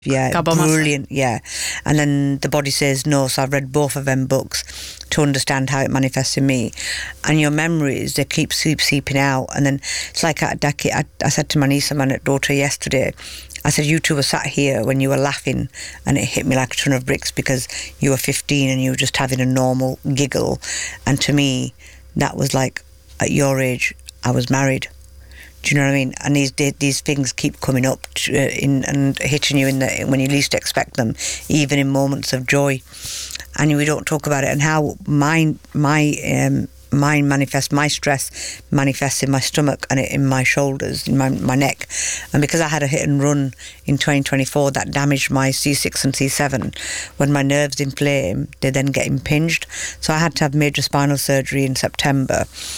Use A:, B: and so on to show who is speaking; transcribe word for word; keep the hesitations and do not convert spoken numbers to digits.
A: Yeah,
B: Gabor Mate.
A: brilliant, yeah. And then The Body Says No, so I've read both of them books to understand how it manifests in me. And your memories, they keep, keep seeping out. And then it's like at a decade, I, I said to my niece and my daughter yesterday, I said, you two were sat here when you were laughing and it hit me like a ton of bricks because you were fifteen and you were just having a normal giggle. And to me, that was like, at your age, I was married. Do you know what I mean? And these these things keep coming up to, uh, in and hitting you in the when you least expect them, even in moments of joy. And we don't talk about it. And how my my um, mind manifests, my stress manifests in my stomach and in my shoulders, in my my neck. And because I had a hit and run in twenty twenty-four that damaged my C six and C seven, when my nerves inflame, they then get impinged. So I had to have major spinal surgery in September.